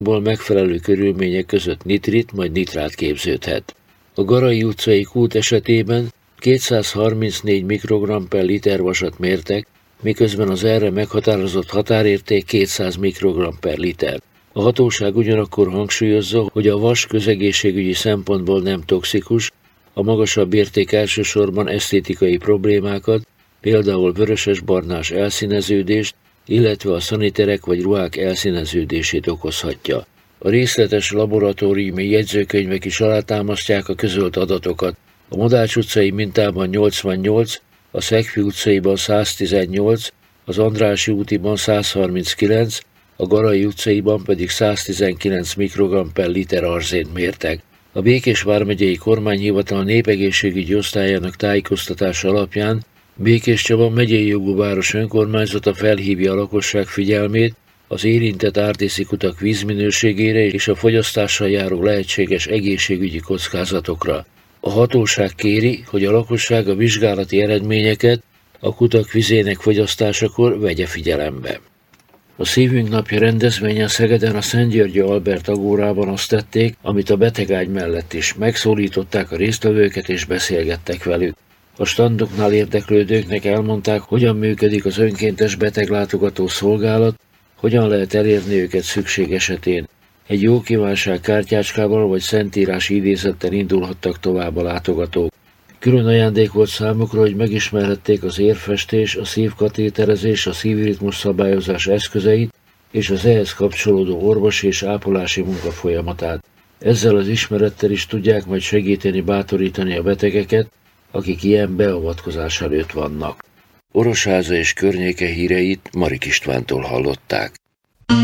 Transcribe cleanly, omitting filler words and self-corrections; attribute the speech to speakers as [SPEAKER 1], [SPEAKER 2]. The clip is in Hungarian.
[SPEAKER 1] ból megfelelő körülmények között nitrit majd nitrát képződhet. A Garai utcai kút esetében 234 mikrogramm per liter vasat mértek, miközben az erre meghatározott határérték 200 mikrogramm per liter. A hatóság ugyanakkor hangsúlyozza, hogy a vas közegészségügyi szempontból nem toxikus, a magasabb érték elsősorban esztétikai problémákat, például vöröses-barnás elszíneződést, illetve a szaniterek vagy ruhák elszíneződését okozhatja. A részletes laboratóriumi jegyzőkönyvek is alátámasztják a közölt adatokat. A Modács utcai mintában 88, a Szegfű utcaiban 118, az Andrássy útiban 139, a Garai utcaiban pedig 119 mikrogramm per liter arzént mértek. A Békés vármegyei kormányhivatal népegészségügyi osztályának tájékoztatása alapján Békéscsaba megyei jogú város önkormányzata felhívja a lakosság figyelmét az érintett ártészi kutak vízminőségére és a fogyasztással járó lehetséges egészségügyi kockázatokra. A hatóság kéri, hogy a lakosság a vizsgálati eredményeket a kutak vizének fogyasztásakor vegye figyelembe. A Szívünk napja rendezvényen Szegeden a Szent Györgyi Albert agórában azt tették, amit a betegágy mellett is. Megszólították a résztvevőket és beszélgettek velük. A standoknál érdeklődőknek elmondták, hogyan működik az önkéntes beteglátogató szolgálat, hogyan lehet elérni őket szükség esetén. Egy jó kívánság kártyácskával vagy szentírási idézettel indulhattak tovább a látogatók. Külön ajándék volt számukra, hogy megismerhették az érfestés, a szívkatéterezés, a szívritmus szabályozás eszközeit és az ehhez kapcsolódó orvosi és ápolási munka folyamatát. Ezzel az ismerettel is tudják majd segíteni, bátorítani a betegeket, akik ilyen beavatkozás előtt vannak. Orosháza és környéke híreit Marik Istvántól hallották.